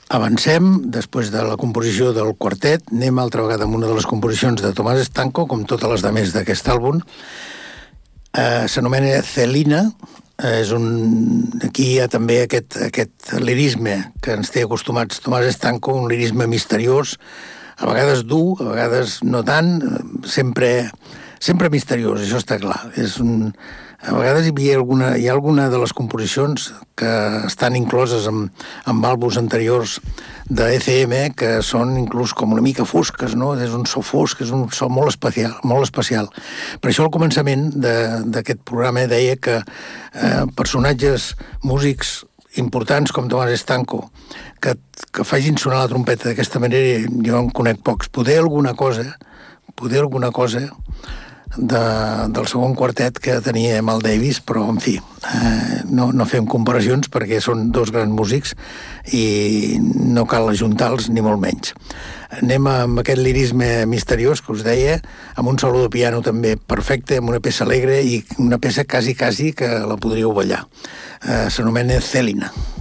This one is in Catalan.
Avancem, després de la composició del quartet, anem altra vegada amb una de les composicions de Tomàs Estanco, com totes les demés d'aquest àlbum. S'anomena Celina. Aquí hi ha també aquest lirisme que ens té acostumats Tomàs Estanco, un lirisme misteriós, a vegades dur, a vegades no tant, sempre misteriós, això està clar. A vegades hi ha alguna de les composicions que estan incloses en àlbums anteriors d'ECM que són inclús com una mica fosques, no? És un so fosc, és un so molt especial. Per això al començament d'aquest programa deia que personatges músics importants com Tomàs Estanco que facin sonar la trompeta d'aquesta manera jo en conec pocs. Poder alguna cosa del segon quartet que tenia Mal Davis, però en fi, no fem comparacions perquè són dos grans músics i no cal ajuntar-los ni molt menys. Anem amb aquest lirisme misteriós que us deia, amb un solo de piano també perfecte, amb una peça alegre i una peça quasi que la podríeu ballar. S'anomena Celina.